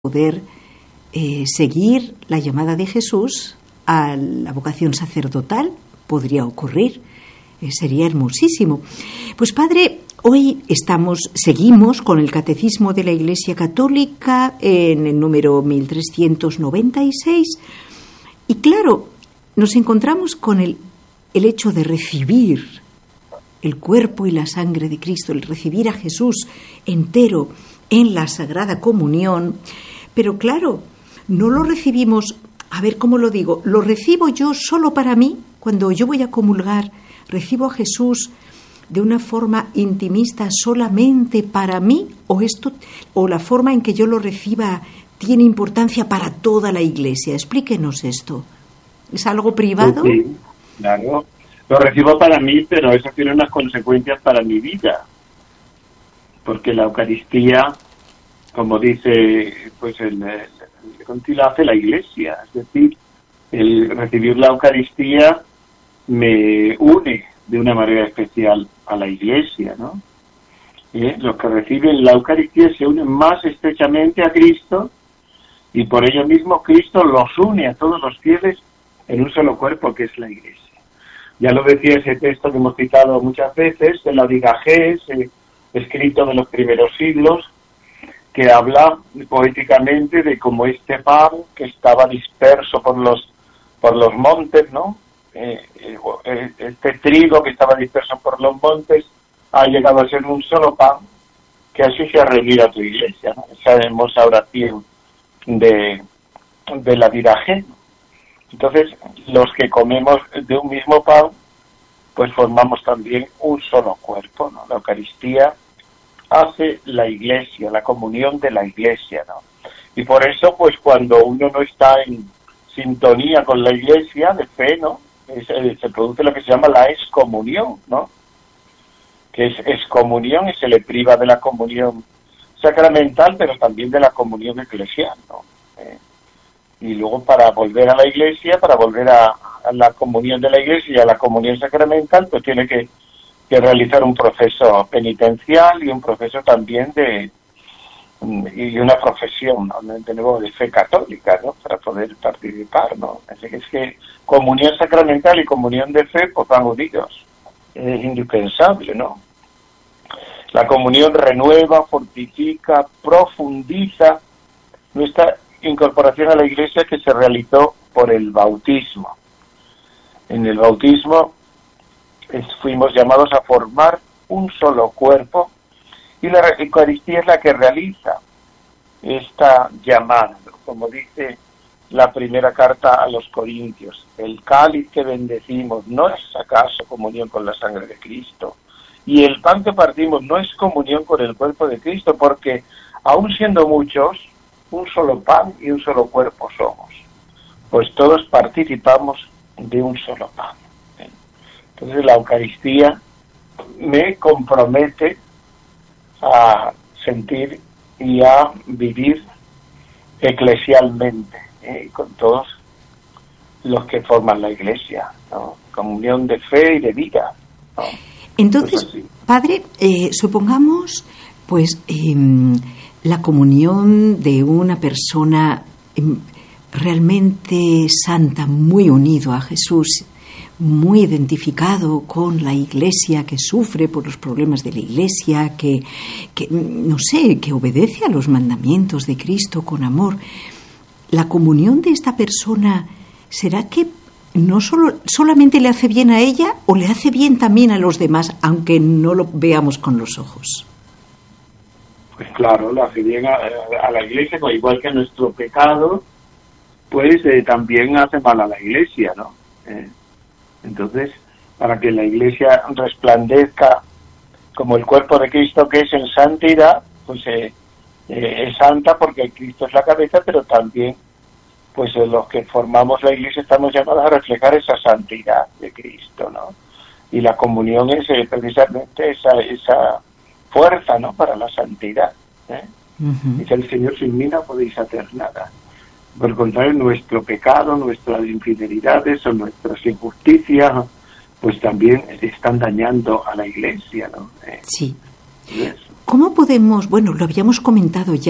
poder seguir la llamada de Jesús a la vocación sacerdotal. Podría ocurrir, sería hermosísimo. Pues Padre, hoy seguimos con el Catecismo de la Iglesia Católica en el número 1396 y claro, nos encontramos con el hecho de recibir el cuerpo y la sangre de Cristo, el recibir a Jesús entero en la Sagrada Comunión, pero claro, no lo recibimos, a ver cómo lo digo, lo recibo yo solo para mí. Cuando yo voy a comulgar, recibo a Jesús de una forma intimista solamente para mí, o la forma en que yo lo reciba tiene importancia para toda la Iglesia. Explíquenos esto. ¿Es algo privado? Sí, claro. Lo recibo para mí, pero eso tiene unas consecuencias para mi vida. Porque la Eucaristía, como dice pues el concilio, hace la Iglesia. Es decir, el recibir la Eucaristía me une de una manera especial a la Iglesia, ¿no? Los que reciben la Eucaristía se unen más estrechamente a Cristo y por ello mismo Cristo los une a todos los fieles en un solo cuerpo que es la Iglesia. Ya lo decía ese texto que hemos citado muchas veces, de la Digagés, escrito de los primeros siglos, que habla poéticamente de cómo este pan que estaba disperso por los montes, ¿no? Este trigo que estaba disperso por los montes ha llegado a ser un solo pan, que así se ha reunido a tu Iglesia, ¿no? Esa hermosa oración de la Digagés. Entonces, los que comemos de un mismo pan, pues formamos también un solo cuerpo, ¿no? La Eucaristía hace la Iglesia, la comunión de la Iglesia, ¿no? Y por eso, pues cuando uno no está en sintonía con la Iglesia de fe, ¿no? Se produce lo que se llama la excomunión, ¿no? Que es excomunión y se le priva de la comunión sacramental, pero también de la comunión eclesial, ¿no? Y luego para volver a la Iglesia, para volver a la comunión de la Iglesia y a la comunión sacramental, pues tiene que realizar un proceso penitencial y un proceso también y una profesión, ¿no? De nuevo de fe católica, ¿no? Para poder participar, ¿no? Así que es que comunión sacramental y comunión de fe pues van unidos, es indispensable, ¿no? La comunión renueva, fortifica, profundiza nuestra incorporación a la Iglesia, que se realizó por el bautismo. En el bautismo fuimos llamados a formar un solo cuerpo y la Eucaristía es la que realiza esta llamada, como dice la primera carta a los Corintios: el cáliz que bendecimos no es acaso comunión con la sangre de Cristo, y el pan que partimos no es comunión con el cuerpo de Cristo, porque aun siendo muchos, un solo pan y un solo cuerpo somos, pues todos participamos de un solo pan. Entonces la Eucaristía me compromete a sentir y a vivir eclesialmente, con todos los que forman la Iglesia, ¿no? Comunión de fe y de vida, ¿no? Entonces, pues Padre, supongamos pues la comunión de una persona realmente santa, muy unido a Jesús, muy identificado con la Iglesia, que sufre por los problemas de la Iglesia, que no sé, que obedece a los mandamientos de Cristo con amor. La comunión de esta persona, ¿será que no solamente le hace bien a ella o le hace bien también a los demás, aunque no lo veamos con los ojos? Pues claro, le hace bien a la Iglesia, igual que nuestro pecado, pues también hace mal a la Iglesia, ¿no? Entonces, para que la Iglesia resplandezca como el cuerpo de Cristo, que es en santidad, pues es santa porque Cristo es la cabeza, pero también pues los que formamos la Iglesia estamos llamados a reflejar esa santidad de Cristo, ¿no? Y la comunión es precisamente esa fuerza, ¿no? Para la santidad, Uh-huh. Dice el Señor: sin mí no podéis hacer nada. Por el contrario, nuestro pecado, nuestras infidelidades o nuestras injusticias, pues también están dañando a la Iglesia, ¿no? Sí. ¿Cómo podemos, bueno, lo habíamos comentado ya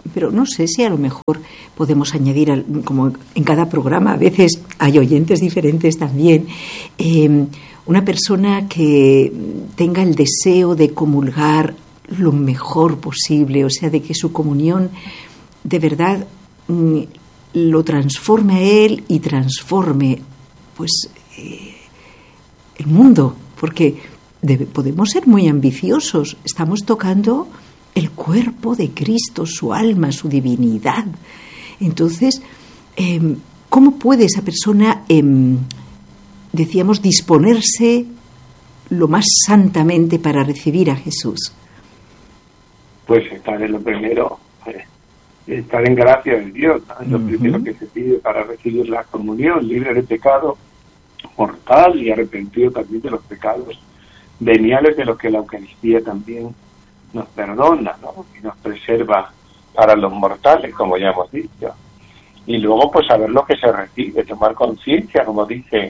pero no sé si a lo mejor podemos añadir, como en cada programa a veces hay oyentes diferentes también, una persona que tenga el deseo de comulgar lo mejor posible, o sea, de que su comunión de verdad lo transforme a él y transforme pues el mundo, porque podemos ser muy ambiciosos, estamos tocando el cuerpo de Cristo, su alma, su divinidad. Entonces, ¿cómo puede esa persona, decíamos, disponerse lo más santamente para recibir a Jesús? Pues estar en lo primero, estar en gracia de Dios, ¿no? Lo primero que se pide para recibir la comunión, libre de pecado mortal y arrepentido también de los pecados veniales, de los que la Eucaristía también nos perdona, ¿no? Y nos preserva para los mortales, como ya hemos dicho. Y luego, pues, saber lo que se recibe, tomar conciencia, como dice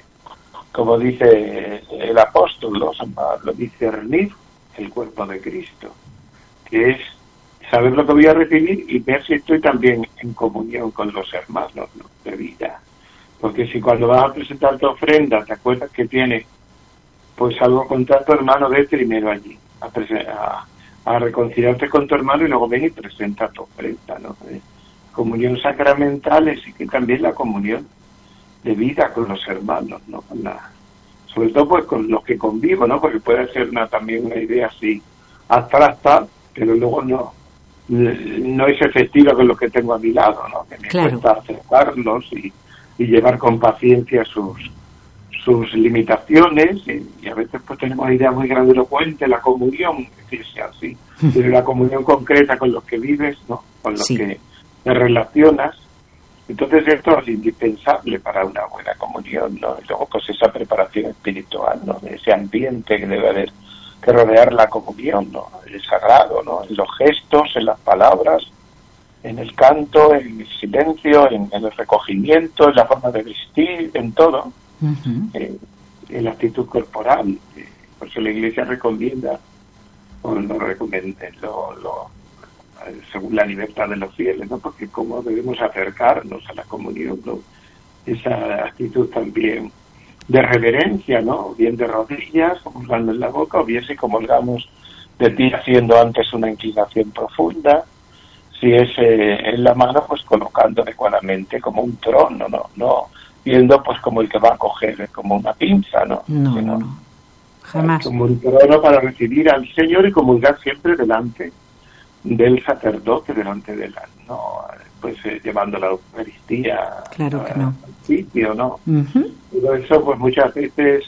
el apóstol, lo discernir el cuerpo de Cristo, que es saber lo que voy a recibir y ver si estoy también en comunión con los hermanos, ¿no?, de vida. Porque si cuando vas a presentar tu ofrenda te acuerdas que tienes pues algo contra tu hermano, ve primero allí a reconciliarte con tu hermano y luego ven y presenta tu ofrenda, ¿no? Comunión sacramental es que también la comunión de vida con los hermanos, ¿no? Sobre todo pues con los que convivo, ¿no? Porque puede ser también una idea así abstracta, pero luego no es efectiva con los que tengo a mi lado, ¿no? Que me cuesta acercarlos y llevar con paciencia sus limitaciones, y a veces pues tenemos ideas muy grandilocuentes, la comunión, decirse así, pero la comunión concreta con los que vives, ¿no? Con los que te relacionas. Entonces esto es indispensable para una buena comunión, ¿no? Y luego pues esa preparación espiritual, ¿no? Ese ambiente que debe haber, que rodear la comunión, ¿no? El sagrado, ¿no? En los gestos, en las palabras, en el canto, en el silencio, en el recogimiento, en la forma de vestir, en todo. En la actitud corporal. Por eso la Iglesia recomienda, o no recomienda, según la libertad de los fieles, ¿no? Porque cómo debemos acercarnos a la comunión, ¿no? Esa actitud también de reverencia, ¿no? Bien de rodillas, comulgando en la boca, o bien si comulgamos de ti haciendo antes una inclinación profunda. Si es en la mano, pues colocando adecuadamente como un trono, no viendo pues como el que va a coger como una pinza, ¿no? No, jamás. Como un trono para recibir al Señor y comulgar siempre delante del sacerdote, delante de la, ¿no? Pues llevando la Eucaristía al sitio, ¿no? Pero eso pues muchas veces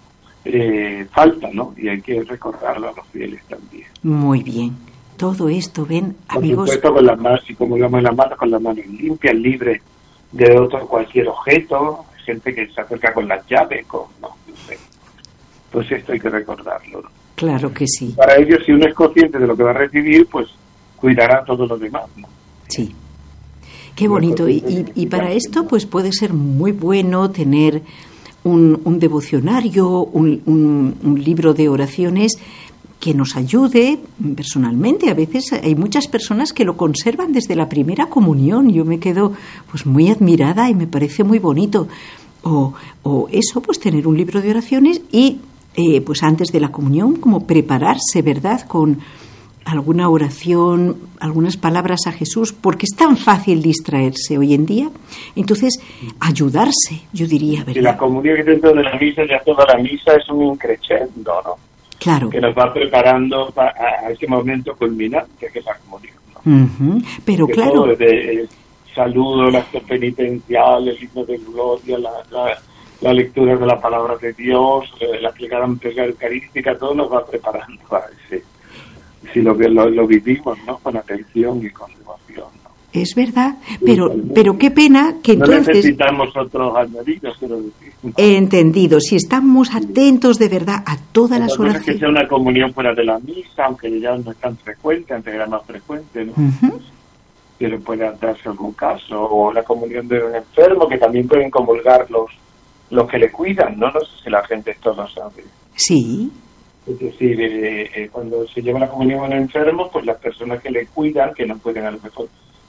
falta, ¿no? Y hay que recordarlo a los fieles también. Muy bien. Todo esto, ven, amigos. Por supuesto, con las manos, si comulgamos en las manos, con las manos limpias, libres de otro cualquier objeto, gente que se acerca con las llaves, no sé. Pues esto hay que recordarlo, ¿no? Claro que sí. Para ello, si uno es consciente de lo que va a recibir, pues cuidará todo lo demás, ¿no? Sí. Qué bonito. Y para esto, pues puede ser muy bueno tener un devocionario, un libro de oraciones que nos ayude personalmente. A veces hay muchas personas que lo conservan desde la primera comunión. Yo me quedo pues muy admirada y me parece muy bonito. O eso, pues tener un libro de oraciones y pues antes de la comunión como prepararse, ¿verdad?, con alguna oración, algunas palabras a Jesús, porque es tan fácil distraerse hoy en día. Entonces, ayudarse, yo diría, ¿verdad? Y la comunión que dentro de la misa, ya toda la misa es un increscendo, ¿no? Claro. Que nos va preparando a ese momento culminante que es la comunión, ¿no? Pero que claro. Todo desde saludo, las penitenciales, el himno de gloria, la lectura de la palabra de Dios, la plegaria eucarística, todo nos va preparando para ese. Si lo vivimos, ¿no? Con atención y con devoción, ¿no? Es verdad, pero qué pena que entonces... No necesitamos otros añadidos, quiero decir. Entendido, si estamos atentos de verdad a todas las oraciones... que sea una comunión fuera de la misa, aunque ya no es tan frecuente, antes era más frecuente, ¿no? Pero puede darse algún caso, o la comunión de un enfermo, que también pueden comulgar los que le cuidan, ¿no? No sé si la gente esto lo sabe. Sí. Es decir, cuando se lleva la comunión a un enfermo, pues las personas que le cuidan, que no pueden a lo mejor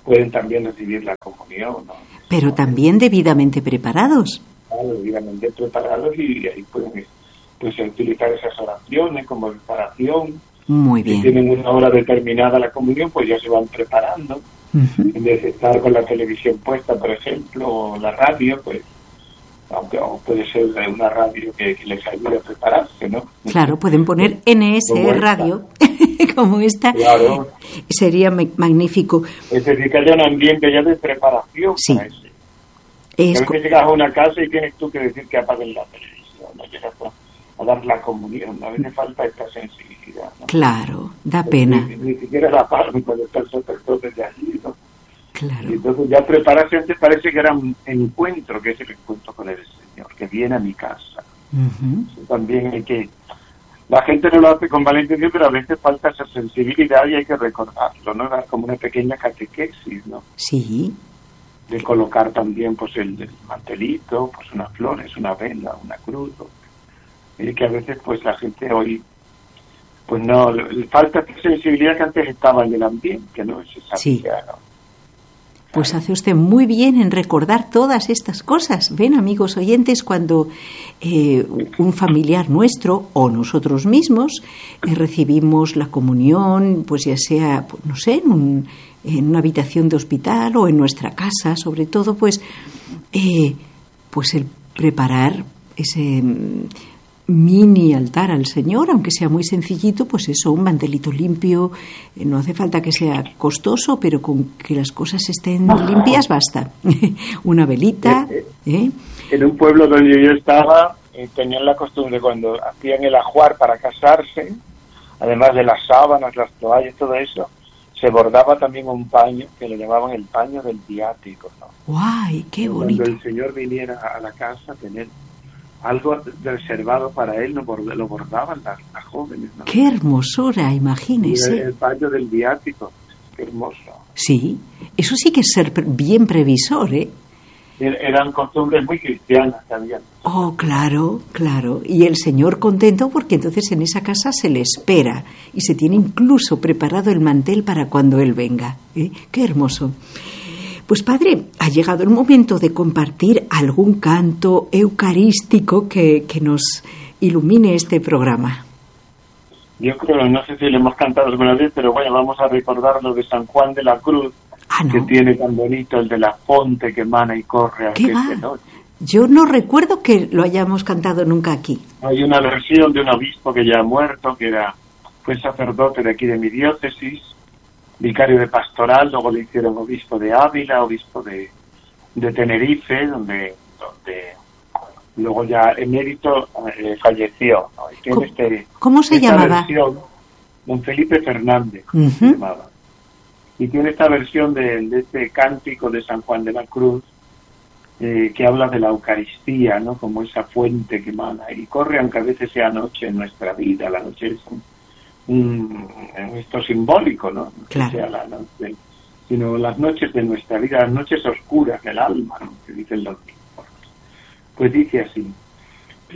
pueden también recibir la comunión, ¿no? Pero también debidamente preparados. Claro, debidamente preparados, y ahí pueden pues utilizar esas oraciones como preparación. Muy bien. Si tienen una hora determinada la comunión, pues ya se van preparando. En vez de estar con la televisión puesta, por ejemplo, o la radio, pues, aunque puede ser una radio que les ayude a prepararse, ¿no? Claro, pueden poner NS Radio, como esta. Claro. Sería magnífico. Es decir, que haya un ambiente ya de preparación para eso. A veces llegas a una casa y tienes tú que decir que apaguen la televisión, no llegas a dar la comunión, a veces falta esta sensibilidad, ¿no? Claro, da pena. Ni siquiera la apagan cuando está el sacerdote de allí, ¿no? Claro. Y entonces ya prepararse antes parece que era un encuentro, que es el encuentro con el Señor, que viene a mi casa. Eso también hay que... La gente no lo hace con mala intención, pero a veces falta esa sensibilidad y hay que recordarlo, ¿no? Era como una pequeña catequesis, ¿no? Sí. De colocar también pues el mantelito, pues unas flores, una vela, una cruz, y que a veces pues la gente hoy pues no, falta esta sensibilidad que antes estaba en el ambiente, ¿no? Se sabía, ¿no? Pues hace usted muy bien en recordar todas estas cosas. Ven, amigos oyentes, cuando un familiar nuestro o nosotros mismos recibimos la comunión, pues ya sea, pues, no sé, en una habitación de hospital o en nuestra casa, sobre todo, pues el preparar ese mini altar al Señor, aunque sea muy sencillito, pues eso, un mantelito limpio, no hace falta que sea costoso, pero con que las cosas estén limpias basta. Una velita. En un pueblo donde yo estaba, tenían la costumbre, cuando hacían el ajuar para casarse, además de las sábanas, las toallas, todo eso, se bordaba también un paño que le llamaban el paño del viático, ¿no? ¡Guay! ¡Qué bonito! Cuando el Señor viniera a la casa, tener algo reservado para él, lo bordaban las jóvenes, ¿no? ¡Qué hermosura! Imagínese. El paño del viático, qué hermoso. Sí, eso sí que es ser bien previsor, ¿eh? Eran costumbres muy cristianas también. Oh, claro, claro. Y el Señor contento porque entonces en esa casa se le espera y se tiene incluso preparado el mantel para cuando Él venga. ¡Qué hermoso! Pues padre, ha llegado el momento de compartir algún canto eucarístico que nos ilumine este programa. Yo creo, no sé si le hemos cantado alguna vez, pero bueno, vamos a recordar lo de San Juan de la Cruz, ¿no? Que tiene tan bonito el de la fonte que emana y corre ¿Qué va? de noche. Yo no recuerdo que lo hayamos cantado nunca aquí. Hay una versión de un obispo que ya ha muerto, que fue sacerdote de aquí de mi diócesis, vicario de pastoral, luego le hicieron obispo de Ávila, obispo de Tenerife, donde luego ya emérito falleció, ¿no? Y tiene ¿Cómo se llamaba? Versión, don Felipe Fernández, se llamaba. Y tiene esta versión de este cántico de San Juan de la Cruz, que habla de la Eucaristía, ¿no? Como esa fuente que emana y corre, aunque a veces sea noche en nuestra vida. La noche es esto simbólico, ¿no? Claro. Que sea la noche, sino las noches de nuestra vida, las noches oscuras del alma, ¿no? Que dicen los mismos. Pues dice así: